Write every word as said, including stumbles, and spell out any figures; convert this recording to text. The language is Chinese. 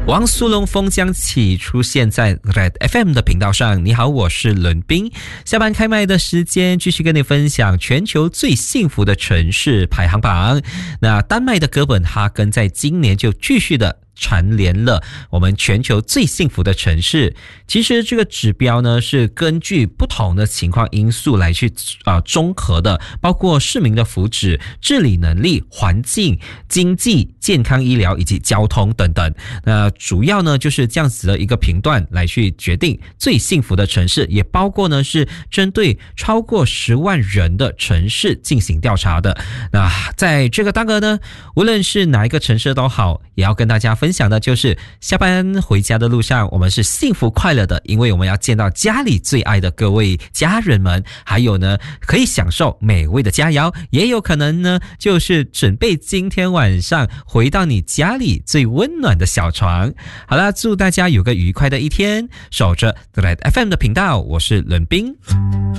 王苏龙风将起出现在 Red F M 的频道上。你好，我是伦斌。下班开麦的时间，继续跟你分享全球最幸福的城市排行榜。那丹麦的哥本哈根在今年就继续的蝉联了我们全球最幸福的城市。其实这个指标呢是根据不同的情况因素来去啊、呃、综合的，包括市民的福祉、治理能力、环境、经济、健康医疗以及交通等等。那主要呢就是这样子的一个评断来去决定最幸福的城市，也包括呢是针对超过十万人的城市进行调查的。那在这个单元呢，无论是哪一个城市都好，也要跟大家分享的就是下班回家的路上我们是幸福快乐的，因为我们要见到家里最爱的各位家人们，还有呢可以享受美味的佳肴，也有可能呢就是准备今天晚上回到你家里最温暖的小床。好了，祝大家有个愉快的一天，守着 Red F M 的频道，我是伦斌。